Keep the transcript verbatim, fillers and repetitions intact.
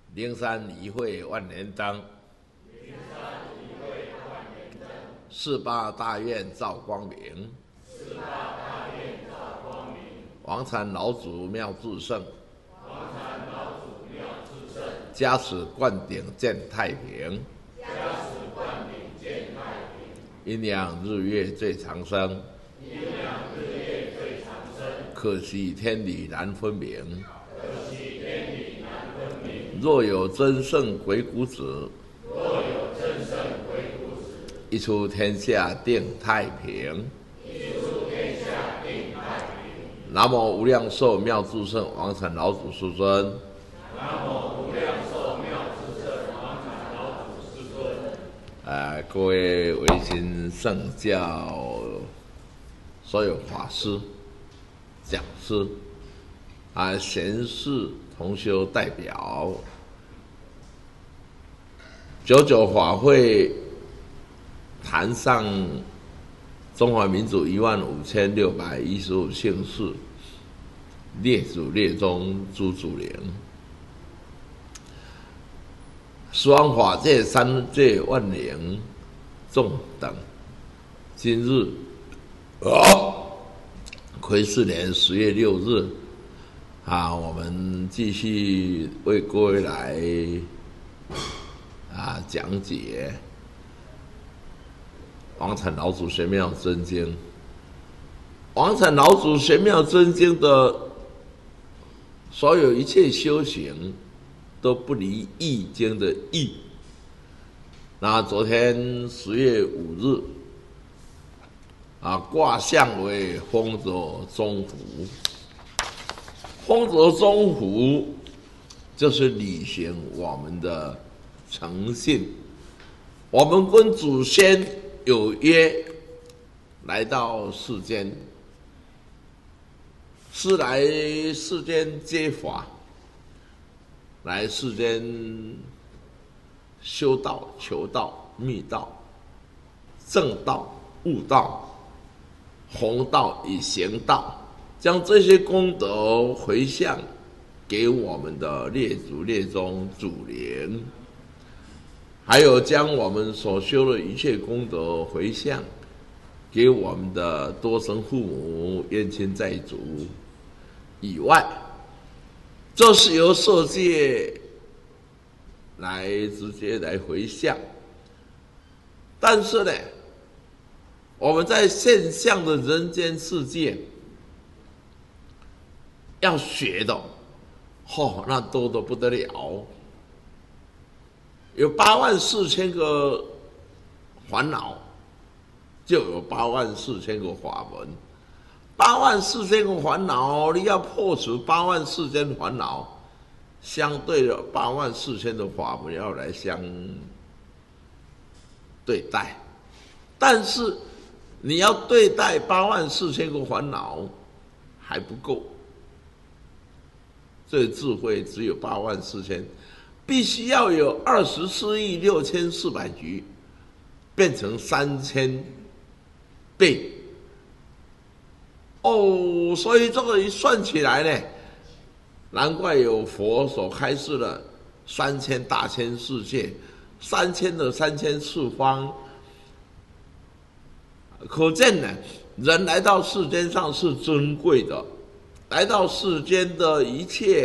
灵山一会万年灯，四八大愿照光明，王禅老祖妙智胜，加持灌顶见太平，阴阳日月最长生，可惜天理难分明。若有真圣鬼谷子，一出天下定太平。南无无量寿妙智胜王禅老祖师尊。南无无量寿妙智胜王禅老祖师尊。呃，各位维新圣教所有法师、讲师啊，贤士同修代表，九九法会坛上中华民族一万五千六百一十五姓氏，列祖列宗诸祖灵，十方法界三界万灵众等，今日哦，癸巳年十月六日啊，我们继续为各位来啊讲解王禅老祖玄妙真经。王禅老祖玄妙真经的所有一切修行，都不离易经的易。那昨天十月五日啊，卦象为丰泽中湖。丰泽中湖就是履行我们的诚信，我们跟祖先有约，来到世间，是来世间接法，来世间修道、求道、密道、正道、悟道、弘道与行道，将这些功德回向给我们的列祖列宗祖灵，还有将我们所修的一切功德回向给我们的多生父母、冤亲债主以外，这是由色界来直接来回向。但是呢，我们在现象的人间世界要学的，哦，那多得不得了，有八万四千个烦恼，就有八万四千个法门。八万四千个烦恼，你要破除八万四千烦恼，相对的八万四千的法门要来相对待。但是你要对待八万四千个烦恼还不够，这智慧只有八万四千，必须要有二十四亿六千四百局，变成三千倍。哦，所以这个一算起来呢，难怪有佛所开示的三千大千世界，三千的三千次方，可见呢，人来到世间上是尊贵的，来到世间的一切